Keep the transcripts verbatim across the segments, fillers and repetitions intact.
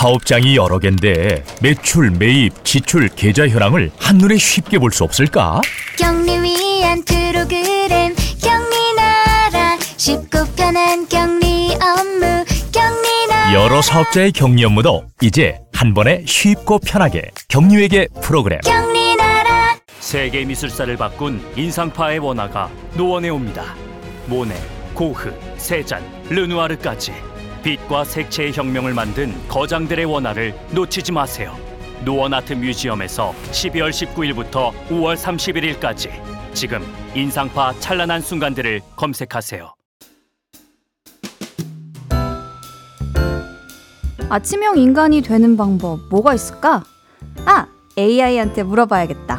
사업장이 여러 갠데 매출, 매입, 지출, 계좌 현황을 한눈에 쉽게 볼 수 없을까? 경리 위한 프로그램 경리나라 쉽고 편한 경리 업무 경리나라. 여러 사업자의 경리 업무도 이제 한 번에 쉽고 편하게 경리회계 프로그램 경리나라. 세계 미술사를 바꾼 인상파의 원화가 노원에 옵니다. 모네, 고흐, 세잔, 르누아르까지 빛과 색채의 혁명을 만든 거장들의 원화를 놓치지 마세요. 노원 아트 뮤지엄에서 십이월 십구일부터 오월 삼십일일까지 지금 인상파 찬란한 순간들을 검색하세요. 아침형 인간이 되는 방법 뭐가 있을까? 아! 에이아이한테 물어봐야겠다.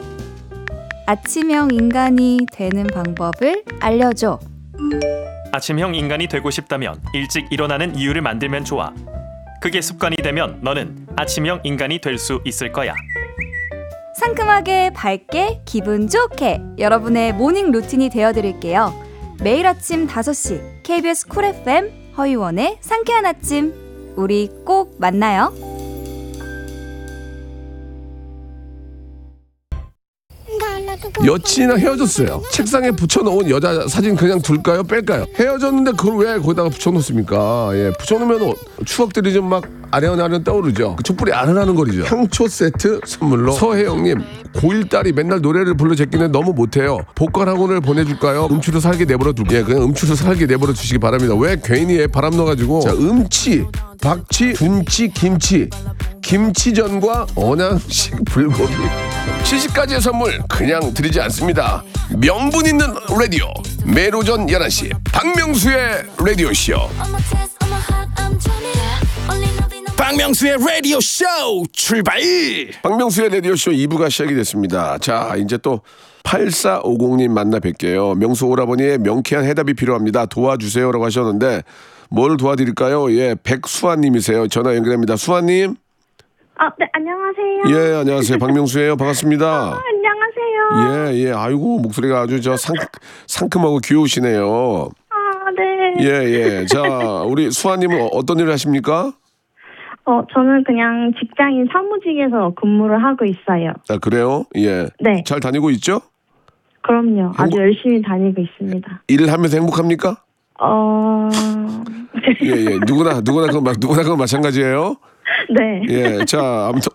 아침형 인간이 되는 방법을 알려줘. 아침형 인간이 되고 싶다면 일찍 일어나는 이유를 만들면 좋아. 그게 습관이 되면 너는 아침형 인간이 될 수 있을 거야. 상큼하게 밝게 기분 좋게 여러분의 모닝 루틴이 되어드릴게요. 매일 아침 다섯 시 케이비에스 쿨 에프엠 허유원의 상쾌한 아침. 우리 꼭 만나요. 여친이랑 헤어졌어요. 책상에 붙여놓은 여자 사진 그냥 둘까요? 뺄까요? 헤어졌는데 그걸 왜 거기다가 붙여놓습니까? 예, 붙여놓으면 추억들이 좀 막 아련아련 떠오르죠. 그 촛불이 아른하는 거리죠. 향초 세트 선물로 서혜영님, 고일 딸이 맨날 노래를 불러 제끼는 너무 못해요. 보컬 학원을 보내줄까요? 음추로 살게 내버려 둘게요. 예, 그냥 음추로 살게 내버려 두시기 바랍니다. 왜 괜히 바람 넣어가지고. 자, 음치, 박치, 둔치, 김치, 김치전과 언양식 불고기. 시식까지의 선물 그냥 드리지 않습니다. 명분 있는 라디오 매일 오전 열한 시 박명수의 라디오쇼. 박명수의 라디오쇼 출발. 박명수의 라디오쇼 이 부가 시작이 됐습니다. 자, 이제 또 팔사오공님 만나 뵐게요. 명수 오라버니의 명쾌한 해답이 필요합니다. 도와주세요라고 하셨는데 뭘 도와드릴까요? 예, 백수아님이세요. 전화 연결합니다. 수아님. 아, 네, 안녕하세요. 예, 안녕하세요. 박명수예요. 반갑습니다. 아, 안녕하세요. 예, 예. 아이고, 목소리가 아주 저 상, 상큼하고 귀여우시네요. 아, 네. 예, 예. 자, 우리 수아님은 어떤 일을 하십니까? 어, 저는 그냥 직장인 사무직에서 근무를 하고 있어요. 아, 그래요? 예. 네. 잘 다니고 있죠? 그럼요. 아주 행복... 열심히 다니고 있습니다. 일을 하면서 행복합니까? 어... 예, 예. 누구나, 누구나 그건, 누구나 그건 마찬가지예요. 네. 예. 자, 아무튼